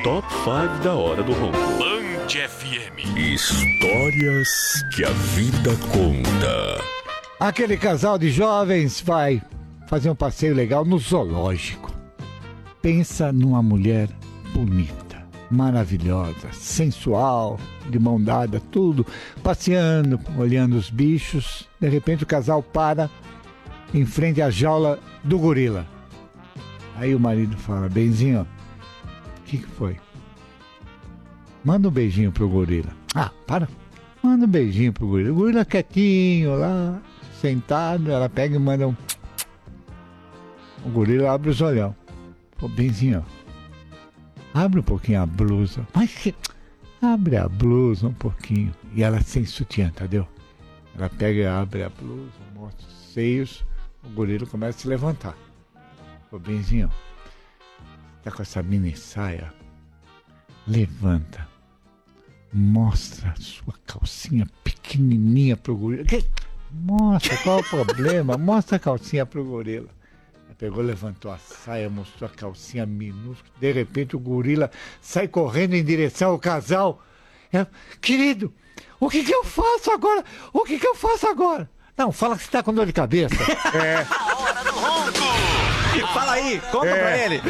Top 5 da Hora do Ronco. Band FM. Histórias que a vida conta. Aquele casal de jovens vai fazer um passeio legal no zoológico. Pensa numa mulher bonita, maravilhosa, sensual, de mão dada, tudo, passeando, olhando os bichos. De repente o casal para em frente à jaula do gorila. Aí o marido fala: benzinho, o que foi? Manda um beijinho pro gorila. Ah, para. Manda um beijinho pro gorila. O gorila quietinho lá, sentado, ela pega e manda um... O gorila abre os olhão. Pô, benzinho, abre um pouquinho a blusa. Mas que... Abre a blusa um pouquinho. E ela sem sutiã, entendeu? Ela pega e abre a blusa, mostra os seios. O gorila começa a se levantar. Ô, benzinho, tá com essa mini saia? Levanta. Mostra a sua calcinha pequenininha pro gorila. Mostra, qual o problema? Mostra a calcinha pro gorila. Ela pegou, levantou a saia, mostrou a calcinha minúscula. De repente o gorila sai correndo em direção ao casal. Ela: querido, o que eu faço agora? O que eu faço agora? Não, fala que você tá com dor de cabeça. A Hora do Ronco. Fala aí, conta pra ele.